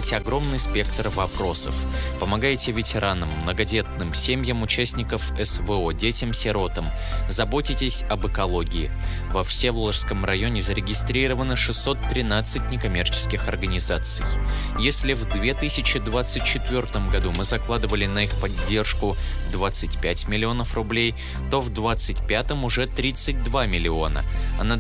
решаете огромный спектр вопросов. Помогаете ветеранам, многодетным семьям участников СВО, детям-сиротам. Заботитесь об экологии. Во Всеволожском районе зарегистрировано 613 некоммерческих организаций. Если в 2024 году мы закладывали на их поддержку 25 миллионов рублей, то в 2025 уже 32 миллиона, а на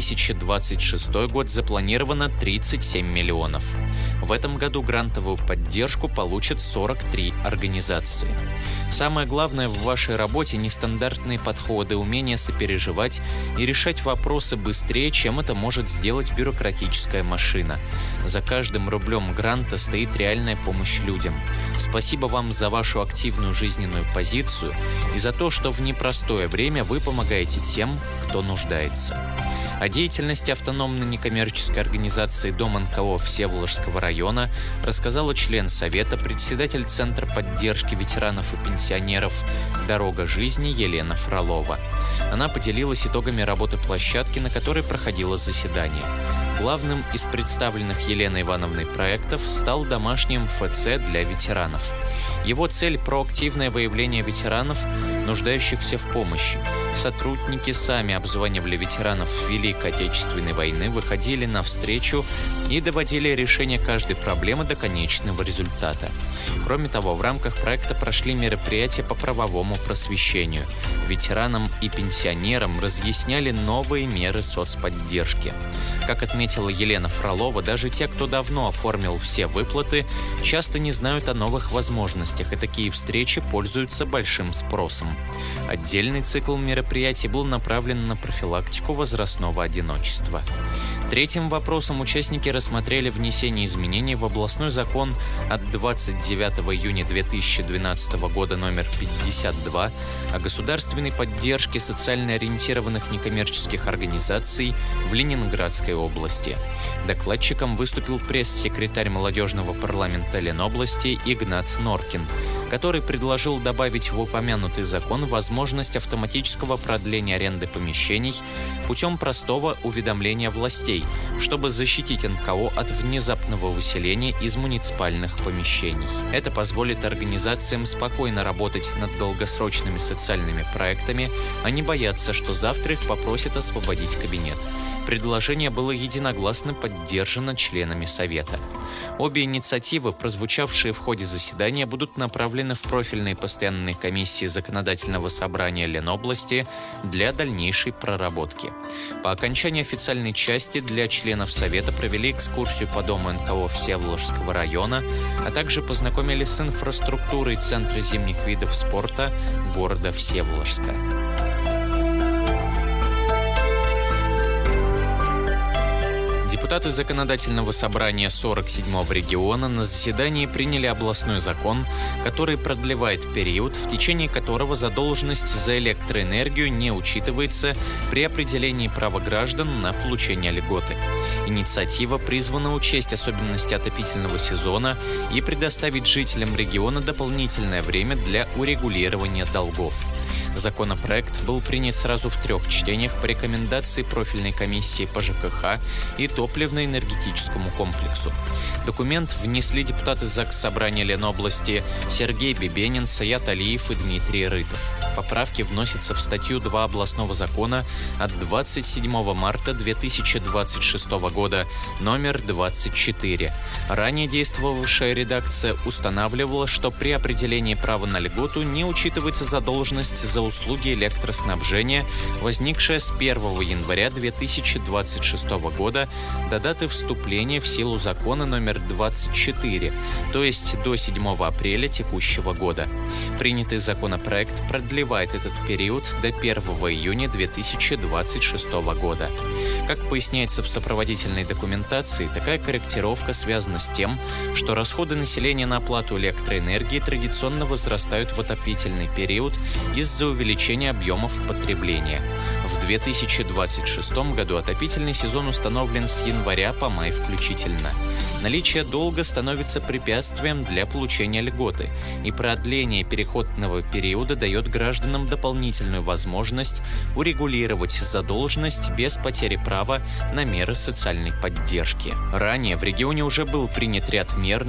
2026 год запланировано 37 миллионов. В этом году грантовую поддержку получат 43 организации. Самое главное в вашей работе – нестандартные подходы, умение сопереживать и решать вопросы быстрее, чем это может сделать бюрократическая машина. За каждым рублем гранта стоит реальная помощь людям. Спасибо вам за вашу активную жизненную позицию и за то, что в непростое время вы помогаете тем, кто нуждается. О деятельности автономной некоммерческой организации Дом НКО Всеволожского района рассказала член Совета, председатель Центра поддержки ветеранов и пенсионеров «Дорога жизни» Елена Фролова. Она поделилась итогами работы площадки, на которой проходило заседание. Главным из представленных Еленой Ивановной проектов стал домашний МФЦ для ветеранов. Его цель – проактивное выявление ветеранов, нуждающихся в помощи. Сотрудники сами обзванивали ветеранов Великой Отечественной войны, выходили навстречу и доводили решение каждой проблемы до конечного результата. Кроме того, в рамках проекта прошли мероприятия по правовому просвещению. Ветеранам и пенсионерам разъясняли новые меры соцподдержки. Как отметила Елена Фролова, даже те, кто давно оформил все выплаты, часто не знают о новых возможностях, и такие встречи пользуются большим спросом. Отдельный цикл мероприятий был направлен на профилактику возрастного одиночества. Третьим вопросом участники рассмотрели внесение изменений в областной закон от 29 июня 2012 года номер 52 о государственной поддержке социально ориентированных некоммерческих организаций в Ленинградской области. Докладчиком выступил пресс-секретарь молодежного парламента Ленобласти Игнат Норкин, который предложил добавить в упомянутый закон возможность автоматического продления аренды помещений путем простого уведомления властей, чтобы защитить НКО от внезапного выселения из муниципальных помещений. Это позволит организациям спокойно работать над долгосрочными социальными проектами, а не бояться, что завтра их попросят освободить кабинет. Предложение было единогласно поддержано членами Совета. Обе инициативы, прозвучавшие в ходе заседания, будут направлены в профильные постоянные комиссии Законодательного собрания Ленобласти для дальнейшей проработки. По окончании официальной части для членов Совета провели экскурсию по Дому НКО Всеволожского района, а также познакомились с инфраструктурой Центра зимних видов спорта города Всеволожска. Депутаты Законодательного собрания 47-го региона на заседании приняли областной закон, который продлевает период, в течение которого задолженность за электроэнергию не учитывается при определении права граждан на получение льготы. Инициатива призвана учесть особенности отопительного сезона и предоставить жителям региона дополнительное время для урегулирования долгов. Законопроект был принят сразу в 3 чтениях по рекомендации профильной комиссии по ЖКХ и топливно-энергетическому комплексу. Документ внесли депутаты Заксобрания Ленобласти Сергей Бебенин, Саят Алиев и Дмитрий Рытов. Поправки вносятся в статью 2 областного закона от 27 марта 2026 года номер 24. Ранее действовавшая редакция устанавливала, что при определении права на льготу не учитывается задолженность за услуги электроснабжения, возникшая с 1 января 2026 года до даты вступления в силу закона номер 24, то есть до 7 апреля текущего года. Принятый законопроект продлевает этот период до 1 июня 2026 года. Как поясняется в сопроводительной документации, такая корректировка связана с тем, что расходы населения на оплату электроэнергии традиционно возрастают в отопительный период из-за увеличения объемов потребления. В 2026 году отопительный сезон установлен с января по май включительно. Наличие долга становится препятствием для получения льготы, и продление переходного периода дает гражданам дополнительную возможность урегулировать задолженность без потери права на меры социальной поддержки. Ранее в регионе уже был принят ряд мер,